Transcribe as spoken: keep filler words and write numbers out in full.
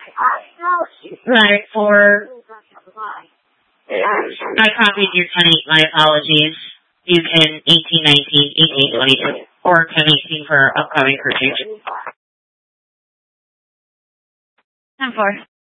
Right, for... I copied your ten eight, my apologies. You can eighteen nineteen, eighteen twenty-two, or ten eighteen for upcoming purchase. ten four.